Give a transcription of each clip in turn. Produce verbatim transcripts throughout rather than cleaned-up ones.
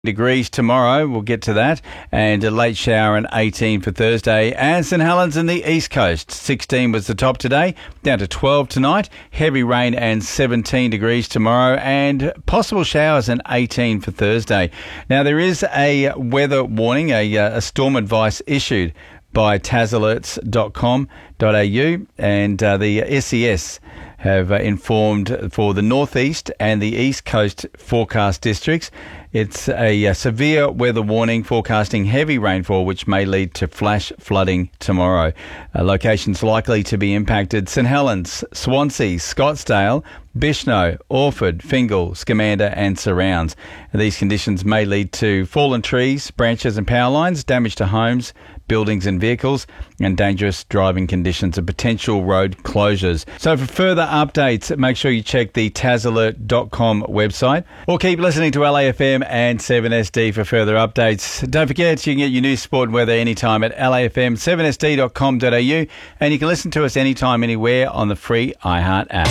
degrees tomorrow, we'll get to that, and a late shower and eighteen for Thursday. And St Helens in the east coast, sixteen was the top today, down to twelve tonight. Heavy rain and seventeen degrees tomorrow, and possible showers and eighteen for Thursday. Now there is a weather warning, a, a storm advice issued by tas alerts dot com dot a u, and uh, the S E S have uh, informed for the northeast and the east coast forecast districts. It's a, a severe weather warning forecasting heavy rainfall, which may lead to flash flooding tomorrow. Uh, locations likely to be impacted: St Helens, Swansea, Scottsdale, Bishno, Orford, Fingal, Scamander and surrounds. These conditions may lead to fallen trees, branches and power lines, damage to homes, buildings and vehicles, and dangerous driving conditions and potential road closures. So for further updates, make sure you check the tas alert dot com website, or keep listening to L A F M and seven S D for further updates. Don't forget, you can get your news, sport and weather anytime at L A F M seven S D dot com dot a u, and you can listen to us anytime, anywhere on the free iHeart app.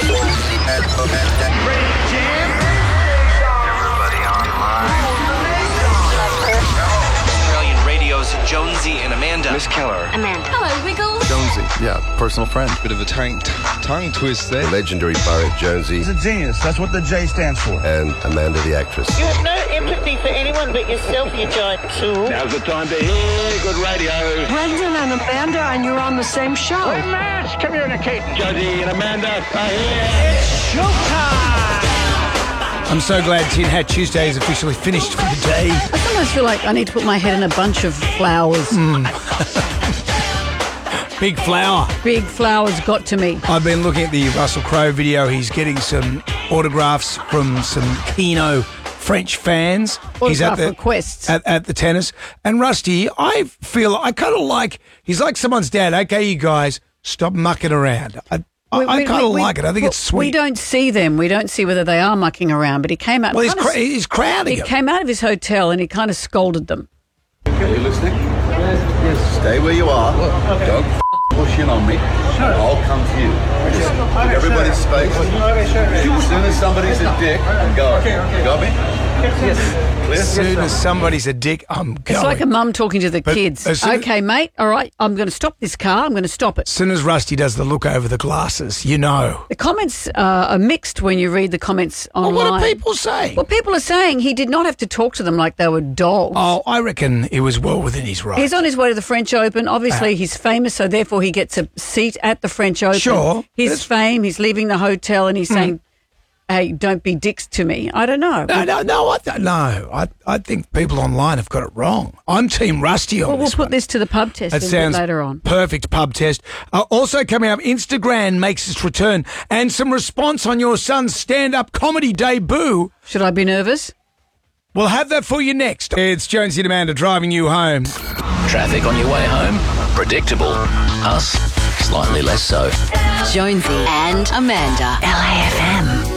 Jonesy and Amanda. Miss Keller. Amanda. Hello, Wiggle. Jonesy. Yeah, personal friend. Bit of a tongue, tongue twist there. The legendary Barrett Jonesy. He's a genius. That's what the J stands for. And Amanda the actress. You have no empathy for anyone but yourself, you giant tool. Now's the time to hear good radio. Brendan and Amanda, and you're on the same show. We're mass communicating. Jonesy and Amanda are here. It's showtime! I'm so glad Tin Hat Tuesday is officially finished for the day. I sometimes feel like I need to put my head in a bunch of flowers. Mm. Big flower. Big flowers got to me. I've been looking at the Russell Crowe video. He's getting some autographs from some Keno French fans. Autograph he's at the, requests. At, at the tennis. And Rusty, I feel, I kind of like, he's like someone's dad. Okay, you guys, stop mucking around. I, I, I kind of like it. I think we, it's sweet. We don't see them. We don't see whether they are mucking around. But he came out. Well, he's, cra- cra- he's crowding He them. came out of his hotel and he kind of scolded them. Are you listening? Yes. Stay where you are. Okay. Don't f- push in on me. Sure. I'll come to you. Just give everybody space. Okay, sure. As soon as somebody's a dick, I'm going. Okay, okay. You got me? Yes. Clear? As soon as somebody's a dick, I'm going. It's like a mum talking to the But kids. as soon- Okay, mate, all right, I'm going to stop this car. I'm going to stop it. As soon as Rusty does the look over the glasses, you know. The comments uh, are mixed when you read the comments online. Well, what are people saying? Well, people are saying he did not have to talk to them like they were dogs. Oh, I reckon it was well within his right. He's on his way to the French Open. Obviously, Uh, he's famous, so therefore he gets a seat at the French Open. Sure. His That's- fame, he's leaving the hotel and he's saying, hey, don't be dicks to me. I don't know. No, no, no, I, th- no. I, I think people online have got it wrong. I'm Team Rusty on Well, we'll this put one. this to the pub test That a bit sounds later on. perfect pub test. Uh, also coming up, Instagram makes its return and some response on your son's stand-up comedy debut. Should I be nervous? We'll have that for you next. It's Jonesy and Amanda driving you home. Traffic on your way home? Predictable. Us? Slightly less so. Jonesy and Amanda. L A F M.